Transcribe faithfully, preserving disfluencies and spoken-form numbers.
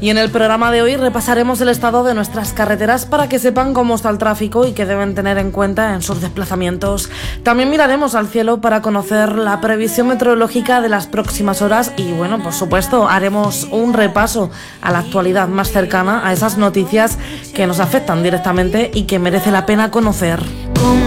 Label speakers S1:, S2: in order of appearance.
S1: Y en el programa de hoy repasaremos el estado de nuestras carreteras para que sepan cómo está el tráfico y qué deben tener en cuenta en sus desplazamientos. También miraremos al cielo para conocer la previsión meteorológica de las próximas horas y, bueno, por supuesto, haremos un repaso a la actualidad más cercana, a esas noticias que nos afectan directamente y que merece la pena conocer.